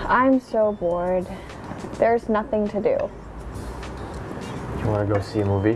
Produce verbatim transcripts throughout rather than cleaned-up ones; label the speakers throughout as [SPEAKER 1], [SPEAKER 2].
[SPEAKER 1] I'm so bored. There's nothing to do.
[SPEAKER 2] You want to go see a movie?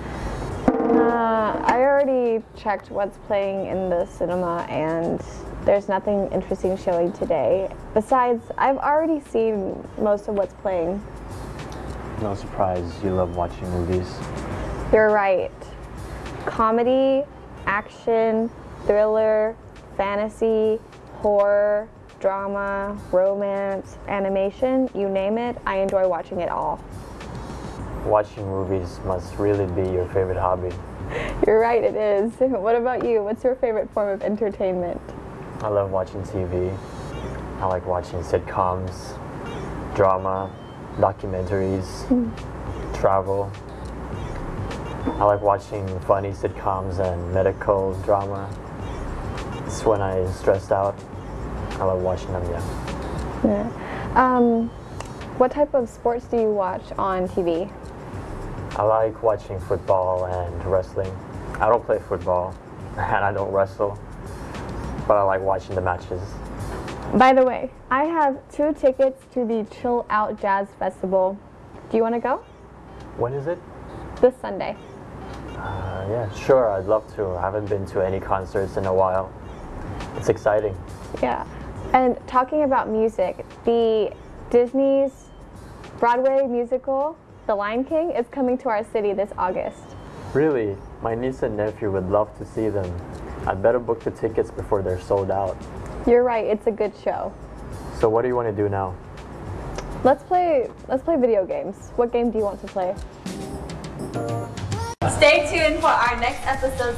[SPEAKER 1] Uh, I already checked what's playing in the cinema and there's nothing interesting showing today. Besides, I've already seen most of what's playing.
[SPEAKER 2] No surprise, you love watching movies.
[SPEAKER 1] You're right. Comedy, action, thriller, fantasy, horror, drama, romance, animation, you name it, I enjoy watching it all.
[SPEAKER 2] Watching movies must really be your favorite hobby.
[SPEAKER 1] You're right, it is. What about you? What's your favorite form of entertainment?
[SPEAKER 2] I love watching T V. I like watching sitcoms, drama, documentaries, mm. travel. I like watching funny sitcoms and medical drama. It's when I'm stressed out. I love watching them, yeah.
[SPEAKER 1] Yeah. Um, what type of sports do you watch on T V?
[SPEAKER 2] I like watching football and wrestling. I don't play football and I don't wrestle, but I like watching the matches.
[SPEAKER 1] By the way, I have two tickets to the Chill Out Jazz Festival. Do you want to go?
[SPEAKER 2] When is it?
[SPEAKER 1] This Sunday.
[SPEAKER 2] Uh, yeah, sure, I'd love to. I haven't been to any concerts in a while. It's exciting.
[SPEAKER 1] Yeah, and talking about music, the Disney's Broadway musical, The Lion King, is coming to our city this August.
[SPEAKER 2] Really? My niece and nephew would love to see them. I'd better book the tickets before they're sold out.
[SPEAKER 1] You're right, it's a good show.
[SPEAKER 2] So what do you want to do now?
[SPEAKER 1] Let's play, let's play video games. What game do you want to play?
[SPEAKER 3] Stay tuned for our next episode